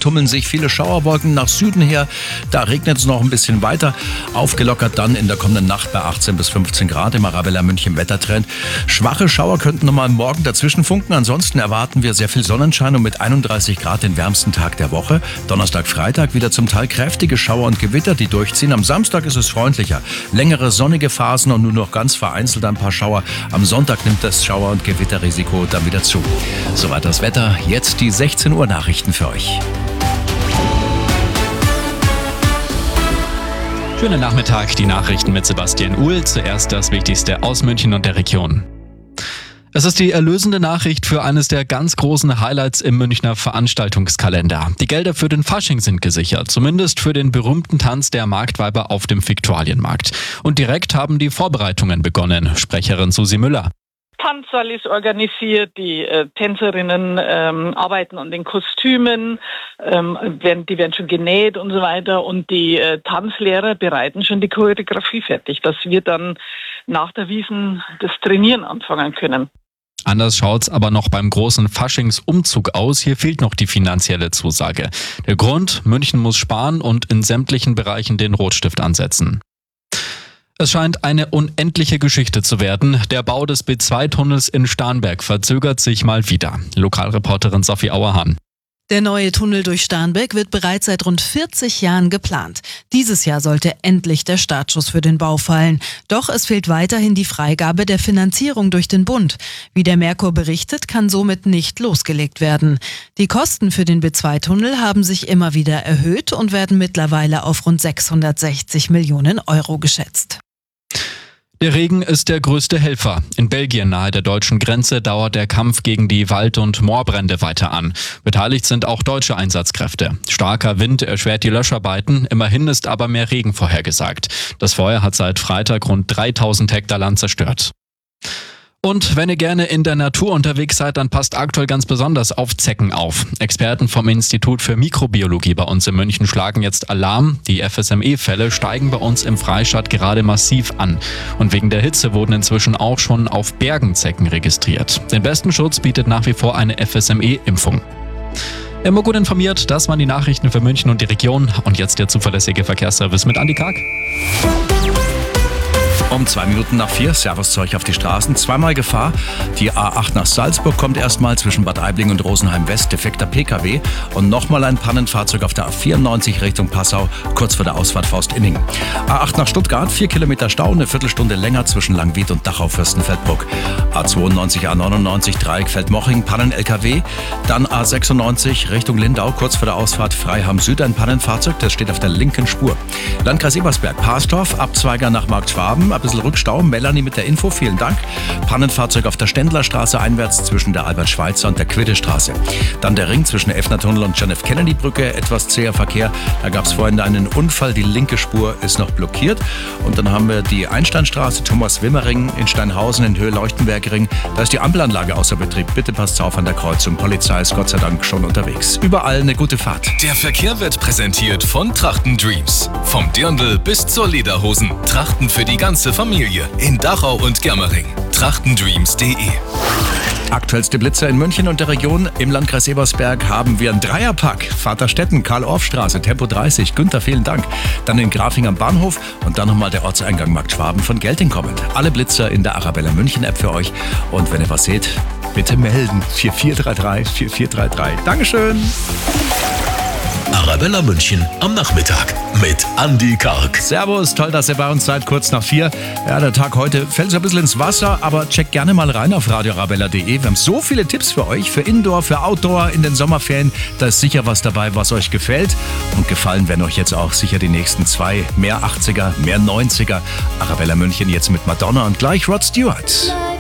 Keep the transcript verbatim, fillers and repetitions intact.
tummeln sich viele Schauerwolken nach Süden her. Da regnet es noch ein bisschen weiter. Aufgelockert dann in der kommenden Nacht bei achtzehn bis fünfzehn Grad im Arabella München Wettertrend. Schwache Schauer könnten nochmal morgen dazwischen funken. Ansonsten erwarten wir sehr viel Sonnenschein und mit einunddreißig Grad den wärmsten Tag der Woche. Donnerstag, Freitag wieder zum Teil kräftige Schauer und Gewitter, die durchziehen. Am Samstag ist es freundlicher. Längere sonnige Phasen und nur noch ganz vereinzelt ein paar Schauer. Am Sonntag nimmt das Schauer- und Gewitterrisiko dann wieder zu. Soweit das Wetter. Jetzt die sechzehn Uhr Nachrichten für euch. Schönen Nachmittag, die Nachrichten mit Sebastian Uhl. Zuerst das Wichtigste aus München und der Region. Es ist die erlösende Nachricht für eines der ganz großen Highlights im Münchner Veranstaltungskalender. Die Gelder für den Fasching sind gesichert, zumindest für den berühmten Tanz der Marktweiber auf dem Viktualienmarkt. Und direkt haben die Vorbereitungen begonnen. Sprecherin Susi Müller. Tanzsaal ist organisiert, die äh, Tänzerinnen ähm, arbeiten an den Kostümen, ähm, werden, die werden schon genäht und so weiter und die äh, Tanzlehrer bereiten schon die Choreografie fertig, dass wir dann nach der Wiesn das Trainieren anfangen können. Anders schaut's aber noch beim großen Faschingsumzug aus. Hier fehlt noch die finanzielle Zusage. Der Grund: München muss sparen und in sämtlichen Bereichen den Rotstift ansetzen. Es scheint eine unendliche Geschichte zu werden. Der Bau des B zwei Tunnels in Starnberg verzögert sich mal wieder. Lokalreporterin Sophie Auerhahn. Der neue Tunnel durch Starnberg wird bereits seit rund vierzig Jahren geplant. Dieses Jahr sollte endlich der Startschuss für den Bau fallen. Doch es fehlt weiterhin die Freigabe der Finanzierung durch den Bund. Wie der Merkur berichtet, kann somit nicht losgelegt werden. Die Kosten für den B zwei Tunnel haben sich immer wieder erhöht und werden mittlerweile auf rund sechshundertsechzig Millionen Euro geschätzt. Der Regen ist der größte Helfer. In Belgien nahe der deutschen Grenze dauert der Kampf gegen die Wald- und Moorbrände weiter an. Beteiligt sind auch deutsche Einsatzkräfte. Starker Wind erschwert die Löscharbeiten, immerhin ist aber mehr Regen vorhergesagt. Das Feuer hat seit Freitag rund dreitausend Hektar Land zerstört. Und wenn ihr gerne in der Natur unterwegs seid, dann passt aktuell ganz besonders auf Zecken auf. Experten vom Institut für Mikrobiologie bei uns in München schlagen jetzt Alarm. Die F S M E-Fälle steigen bei uns im Freistaat gerade massiv an. Und wegen der Hitze wurden inzwischen auch schon auf Bergen Zecken registriert. Den besten Schutz bietet nach wie vor eine F S M E-Impfung. Immer gut informiert, das waren die Nachrichten für München und die Region. Und jetzt der zuverlässige Verkehrsservice mit Andi Karg. Um zwei Minuten nach vier, Servus zu euch auf die Straßen. Zweimal Gefahr. Die A acht nach Salzburg kommt erstmal zwischen Bad Aibling und Rosenheim West, defekter P K W. Und nochmal ein Pannenfahrzeug auf der A vierundneunzig Richtung Passau, kurz vor der Ausfahrt Faust-Inning. A acht nach Stuttgart, vier Kilometer Stau, eine Viertelstunde länger zwischen Langwied und Dachau-Fürstenfeldbruck. A zweiundneunzig, A neunundneunzig, Dreieck Feldmoching, Pannen-L K W. Dann A sechsundneunzig Richtung Lindau, kurz vor der Ausfahrt Freiham Süd, ein Pannenfahrzeug, das steht auf der linken Spur. Landkreis Ebersberg, Parsdorf, Abzweiger nach Marktschwaben, ein bisschen Rückstau. Melanie mit der Info, vielen Dank. Pannenfahrzeug auf der Ständlerstraße einwärts zwischen der Albert-Schweitzer und der Quiddestraße. Dann der Ring zwischen Effner-Tunnel und John F. Kennedy-Brücke, etwas zäher Verkehr. Da gab es vorhin einen Unfall, die linke Spur ist noch blockiert. Und dann haben wir die Einsteinstraße, Thomas-Wimmering in Steinhausen in Höhe Leuchtenbergring. Da ist die Ampelanlage außer Betrieb. Bitte passt auf an der Kreuzung. Polizei ist Gott sei Dank schon unterwegs. Überall eine gute Fahrt. Der Verkehr wird präsentiert von Trachten Dreams. Vom Dirndl bis zur Lederhosen. Trachten für die ganze Familie in Dachau und Germering. trachtendreams punkt de. Aktuellste Blitzer in München und der Region. Im Landkreis Ebersberg haben wir einen Dreierpack. Vaterstetten, Karl-Orff-Straße, Tempo dreißig. Günther, vielen Dank. Dann in Grafing am Bahnhof und dann nochmal der Ortseingang Markt Schwaben von Gelting kommend. Alle Blitzer in der Arabella München App für euch. Und wenn ihr was seht, bitte melden. vier vier drei drei, vier vier drei drei. Dankeschön. Arabella München am Nachmittag mit Andi Karg. Servus, toll, dass ihr bei uns seid, kurz nach vier. Ja, der Tag heute fällt so ein bisschen ins Wasser, aber checkt gerne mal rein auf radio arabella punkt de. Wir haben so viele Tipps für euch, für Indoor, für Outdoor in den Sommerferien. Da ist sicher was dabei, was euch gefällt. Und gefallen werden euch jetzt auch sicher die nächsten zwei. Mehr achtziger, mehr neunziger. Arabella München jetzt mit Madonna und gleich Rod Stewart.